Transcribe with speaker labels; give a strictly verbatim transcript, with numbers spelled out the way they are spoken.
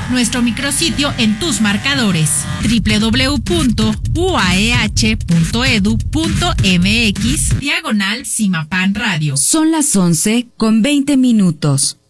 Speaker 1: nuestro micrositio en tus marcadores doble u doble u doble u punto u a e h punto e d u punto m x diagonal Simapan Radio.
Speaker 2: Son las once con veinte minutos.